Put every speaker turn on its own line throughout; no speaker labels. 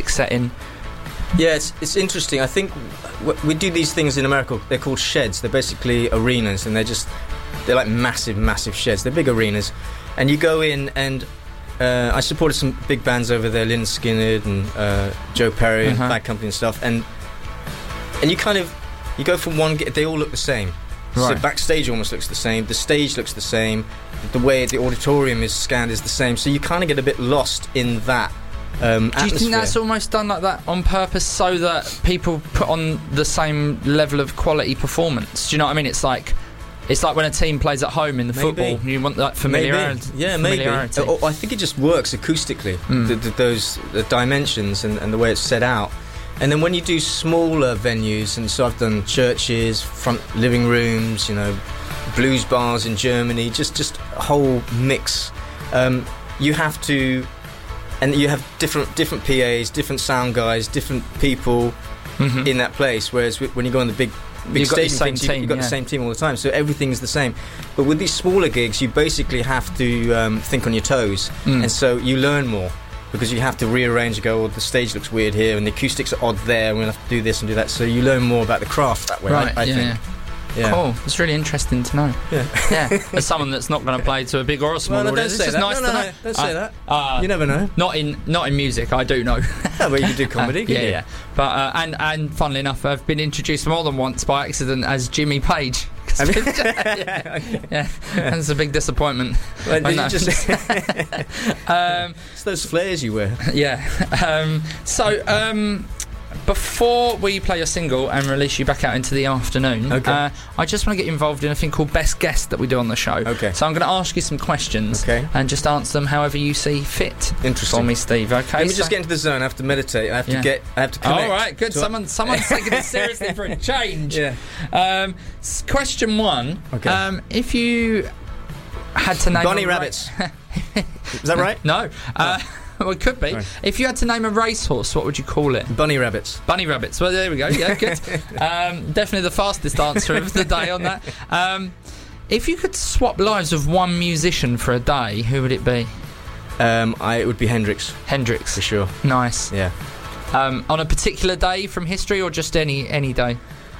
specific setting?
Yeah, it's interesting. I think we do these things in America. They're called sheds. They're basically arenas, and they're like massive sheds. They're big arenas, and you go in and I supported some big bands over there, Lynyrd Skynyrd and Joe Perry and Bad Company and stuff, and you go from one. They all look the same.
Right.
So backstage almost looks the same. The stage looks the same. The way the auditorium is scanned is the same. So you kind of get a bit lost in that. Do
you think that's almost done like that on purpose so that people put on the same level of quality performance? Do you know what I mean? It's like when a team plays at home in the football. You want that familiarity.
Maybe. Yeah, maybe. I think it just works acoustically. Those dimensions and the way it's set out. And then when you do smaller venues, and so I've done churches, front living rooms, blues bars in Germany, just a whole mix. You have to. And you have different PAs, different sound guys, different people in that place. Whereas when you go on the big stadium things, you've got the same team all the time. So everything's the same. But with these smaller gigs, you basically have to think on your toes. And so you learn more because you have to rearrange and go, the stage looks weird here and the acoustics are odd there. And we'll have to do this and do that. So you learn more about the craft that way,
right,
I think.
Yeah. Yeah. Cool. It's really interesting to know. Yeah. As someone that's not going to play to a big or a small audience, it's just nice to know.
Don't say that. You never know.
Not in music. I do know.
But you can do comedy.
Yeah. But and funnily enough, I've been introduced more than once by accident as Jimmy Page. Yeah. That's a big disappointment.
It's those flares you wear.
Yeah. Before we play your single and release you back out into the afternoon, I just want to get you involved in a thing called Best Guest that we do on the show.
Okay.
So I'm going to ask you some questions and just answer them however you see fit.
Interesting.
For me, Steve. Okay.
Let me just get into the zone. I have to meditate. I have to connect.
All right. Good. Someone's taking this seriously for a change.
Yeah.
Question 1.
Okay.
If you had to name
Bunny rabbits. Is that right?
No. Well, it could be. Right. If you had to name a racehorse, what would you call it?
Bunny rabbits.
Bunny rabbits. Well, there we go. Yeah, good. Definitely the fastest answer of the day on that. If you could swap lives of one musician for a day, who would it be?
It would be Hendrix.
Hendrix.
For sure.
Nice.
Yeah.
On a particular day from history or just any day?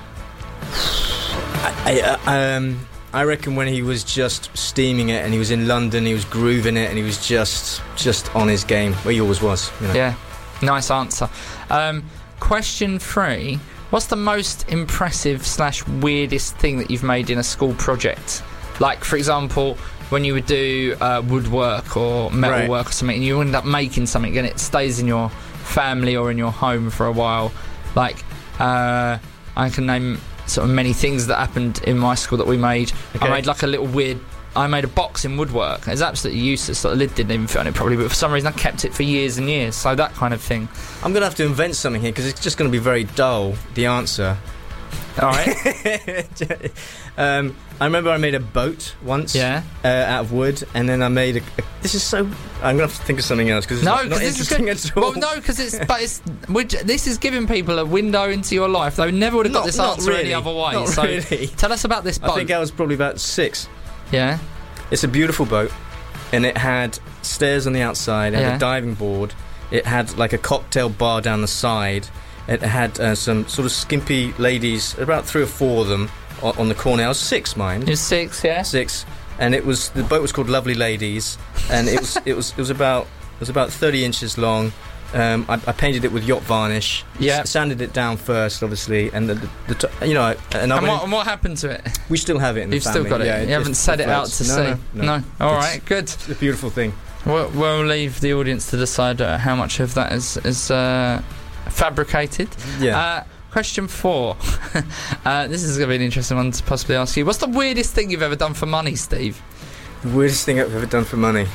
I reckon when he was just steaming it and he was in London, he was grooving it and he was just on his game, where he always was.
Yeah, nice answer. Question 3, what's the most impressive / weirdest thing that you've made in a school project? Like, for example, when you would do woodwork or metal work or something and you end up making something and it stays in your family or in your home for a while. Like, I can name sort of many things that happened in my school that we made. I made like a little weird... I made a box in woodwork. It's absolutely useless. The lid didn't even fit on it properly, but for some reason I kept it for years and years. So that kind of thing. I'm
going to have to invent something here because it's just going to be very dull, the answer.
All right.
I remember I made a boat once out of wood, and then I made this is so... I'm going to have to think of something else because it's not interesting at all.
Well, no, because this is giving people a window into your life. They never would have got this answer any other way.
Not
so
really.
Tell us about this boat.
I think I was probably about 6.
Yeah.
It's a beautiful boat, and it had stairs on the outside, it had a diving board, it had like a cocktail bar down the side, it had some sort of skimpy ladies, about 3 or 4 of them, on the corner. I was 6, mind.
You're 6, yeah?
6, and the boat was called Lovely Ladies, and it was about 30 inches long. I painted it with yacht varnish.
Yeah.
Sanded it down first, obviously, and and
what happened to it?
We still have it in the family.
You've still got it.
Yeah,
you haven't set it out to sea. No. All right, good.
It's a beautiful thing.
We'll leave the audience to decide how much of that is fabricated.
Yeah.
Question 4. This is going to be an interesting one to possibly ask you. What's the weirdest thing you've ever done for money, Steve?
The weirdest thing I've ever done for money.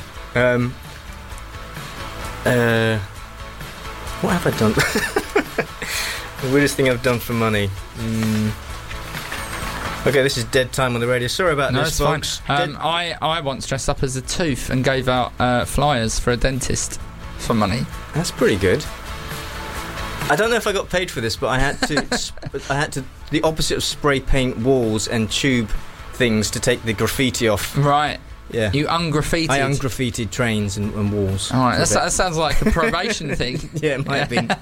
What have I done? The weirdest thing I've done for money. Okay, this is dead time on the radio. Sorry about this, folks.
I once dressed up as a tooth and gave out flyers for a dentist for money.
That's pretty good. I don't know if I got paid for this, but I had to the opposite of spray paint walls and tube things to take the graffiti off.
Right.
Yeah.
You ungraffitied?
I ungraffitied trains and walls.
All right, that sounds like a probation thing.
Yeah, it might have been.